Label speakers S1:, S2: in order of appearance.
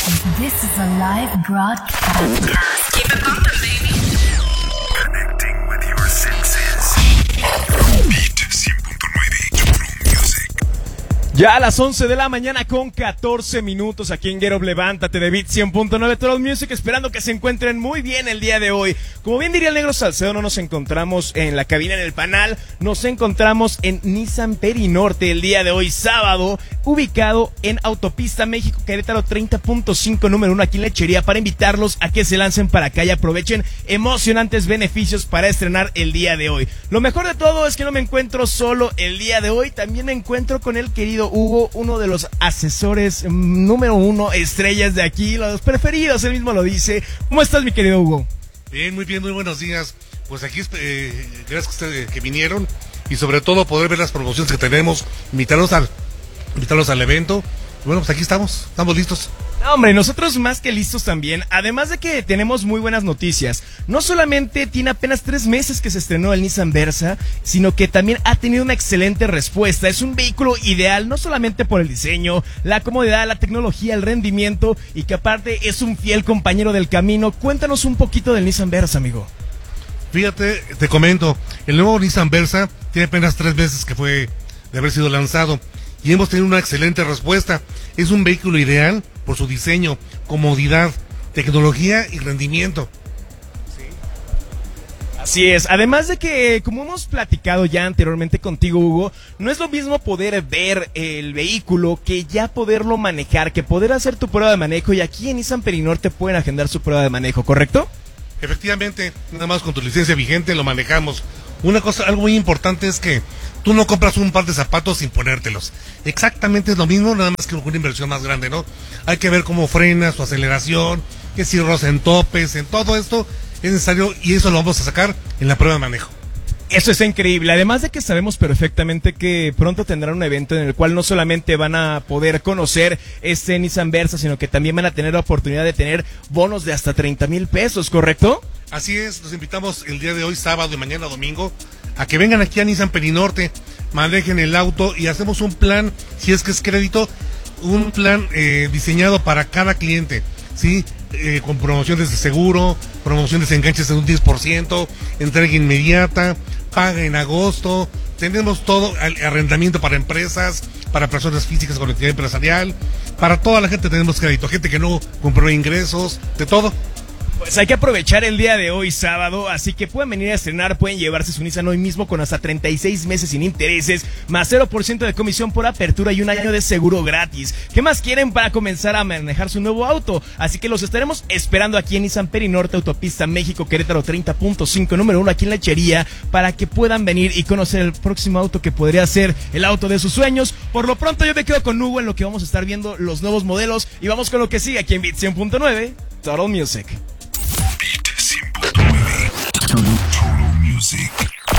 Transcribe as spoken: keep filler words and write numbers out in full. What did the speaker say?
S1: This is a live broadcast.
S2: Keep it bumping, baby.
S3: Connecting with your senses. Beat cien punto nueve True Music.
S4: Ya a las once de la mañana con catorce minutos aquí en Get Up, levántate de Beat cien punto nueve True Music, esperando que se encuentren muy bien el día de hoy. Como bien diría el Negro Salcedo, no nos encontramos en la cabina en el Panal, nos encontramos en Nissan Perinorte el día de hoy, sábado, ubicado en Autopista México Querétaro treinta punto cinco número uno aquí en Lechería, para invitarlos a que se lancen para acá y aprovechen emocionantes beneficios para estrenar el día de hoy. Lo mejor de todo es que no me encuentro solo el día de hoy, también me encuentro con el querido Hugo, uno de los asesores número uno, estrellas de aquí, los preferidos, él mismo lo dice. ¿Cómo estás, mi querido Hugo?
S5: Bien, muy bien, muy buenos días. Pues aquí, eh, gracias a ustedes que vinieron y sobre todo poder ver las promociones que tenemos, invitarlos al, invitarlos al evento. Bueno, pues aquí estamos, estamos listos.
S4: No, hombre, nosotros más que listos también, además de que tenemos muy buenas noticias. No solamente tiene apenas tres meses que se estrenó el Nissan Versa, sino que también ha tenido una excelente respuesta. Es un vehículo ideal, no solamente por el diseño, la comodidad, la tecnología, el rendimiento, y que aparte es un fiel compañero del camino. Cuéntanos un poquito del Nissan Versa, amigo.
S5: Fíjate, te comento, el nuevo Nissan Versa tiene apenas tres meses que fue de haber sido lanzado y hemos tenido una excelente respuesta. Es un vehículo ideal por su diseño, comodidad, tecnología y rendimiento.
S4: Así es, además de que, como hemos platicado ya anteriormente contigo, Hugo, no es lo mismo poder ver el vehículo que ya poderlo manejar, que poder hacer tu prueba de manejo, y aquí en Nissan Perinorte pueden agendar su prueba de manejo, ¿correcto?
S5: Efectivamente, nada más con tu licencia vigente lo manejamos. Una cosa, algo muy importante es que tú no compras un par de zapatos sin ponértelos. Exactamente es lo mismo, nada más que una inversión más grande, ¿no? Hay que ver cómo frena, su aceleración, que si roza en topes, en todo esto es necesario, y eso lo vamos a sacar en la prueba de manejo.
S4: Eso es increíble, además de que sabemos perfectamente que pronto tendrán un evento en el cual no solamente van a poder conocer este Nissan Versa, sino que también van a tener la oportunidad de tener bonos de hasta treinta mil pesos, ¿correcto?
S5: Así es, los invitamos el día de hoy, sábado y mañana domingo, a que vengan aquí a Nissan Perinorte, manejen el auto y hacemos un plan, si es que es crédito, un plan eh, diseñado para cada cliente, ¿sí? Eh, con promociones de seguro, promociones de enganches en un diez por ciento, entrega inmediata, paga en agosto, tenemos todo, arrendamiento para empresas, para personas físicas con actividad empresarial, para toda la gente tenemos crédito, gente que no compró ingresos, de todo.
S4: Pues hay que aprovechar el día de hoy, sábado, así que pueden venir a estrenar, pueden llevarse su Nissan hoy mismo con hasta treinta y seis meses sin intereses, más cero por ciento de comisión por apertura y un año de seguro gratis. ¿Qué más quieren para comenzar a manejar su nuevo auto? Así que los estaremos esperando aquí en Nissan Perinorte, Autopista México Querétaro treinta punto cinco número uno aquí en Lechería, para que puedan venir y conocer el próximo auto que podría ser el auto de sus sueños. Por lo pronto yo me quedo con Hugo en lo que vamos a estar viendo los nuevos modelos, y vamos con lo que sigue aquí en Beat cien punto nueve Total Music.
S3: Beat cien punto nueve Total Music.